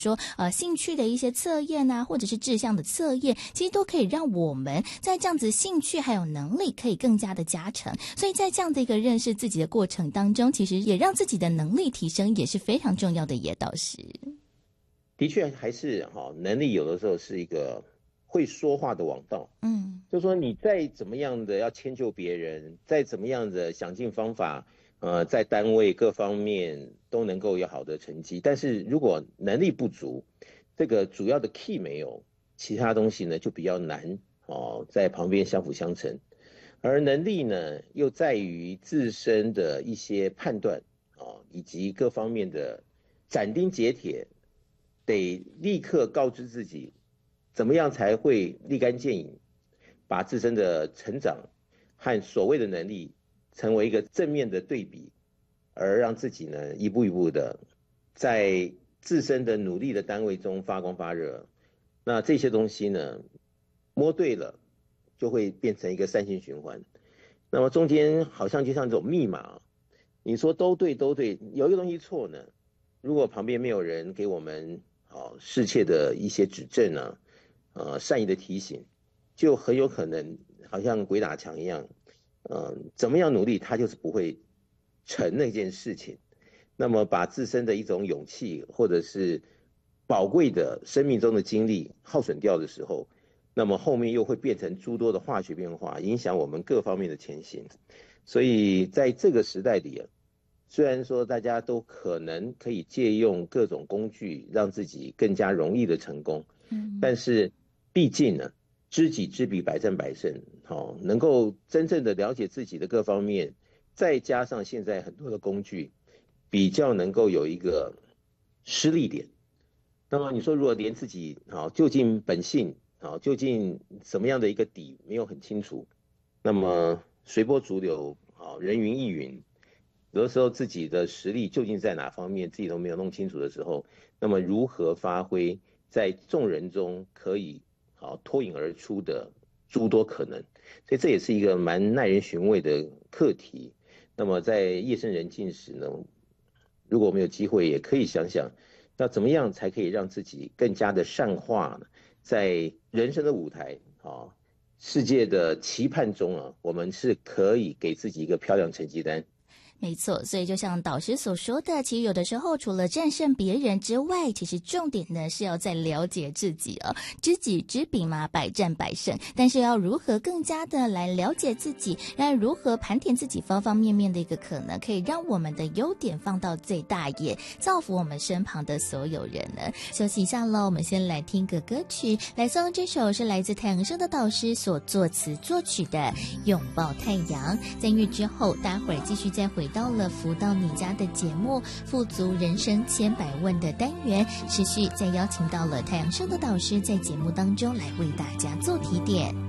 说兴趣的一些测验啊，或者是志向的测验，其实都可以让我们在这样子兴趣还有能力可以更加的加成。所以在这样的一个认识自己的过程当中，其实也让自己的能力提升也是非常重要的耶导师。 的确还是能力有的时候是一个会说话的王道。就是说你再怎么样的要迁就别人，再怎么样的想尽方法在单位各方面都能够有好的成绩，但是如果能力不足，这个主要的 key 没有，其他东西呢就比较难在旁边相辅相成。而能力呢又在于自身的一些判断以及各方面的斩钉截铁，得立刻告知自己怎么样才会立竿见影，把自身的成长和所谓的能力成为一个正面的对比，而让自己呢一步一步的在自身的努力的单位中发光发热。那这些东西呢摸对了，就会变成一个善性循环。那么中间好像就像这种密码，你说都对都对，有一个东西错呢，如果旁边没有人给我们适切的一些指正善意的提醒，就很有可能好像鬼打墙一样，怎么样努力他就是不会成那件事情。那么把自身的一种勇气或者是宝贵的生命中的精力耗损掉的时候，那么后面又会变成诸多的化学变化，影响我们各方面的前行。所以在这个时代里虽然说大家都可能可以借用各种工具让自己更加容易的成功，但是毕竟呢知己知彼，百战百胜能够真正的了解自己的各方面，再加上现在很多的工具比较能够有一个施力点。那么你说如果连自己究竟本性究竟什么样的一个底没有很清楚，那么随波逐流人云亦云，有的时候自己的实力究竟在哪方面自己都没有弄清楚的时候，那么如何发挥在众人中可以脱颖而出的诸多可能。所以这也是一个蛮耐人寻味的课题。那么在夜深人静时呢，如果我们有机会也可以想想要怎么样才可以让自己更加的善化呢，在人生的舞台世界的期盼中我们是可以给自己一个漂亮成绩单。 没错，所以就像导师所说的，其实有的时候除了战胜别人之外，其实重点呢是要在了解自己知己知彼嘛，百战百胜。但是要如何更加的来了解自己，来如何盘点自己方方面面的一个可能，可以让我们的优点放到最大，也造福我们身旁的所有人呢？休息一下咯，我们先来听个歌曲，来送这首是来自太阳升的导师所作词作曲的《拥抱太阳》。在音乐之后，待会儿继续再回到了福到你家的节目，富足人生千百问的单元，持续再邀请到了太阳升的导师在节目当中来为大家做提点。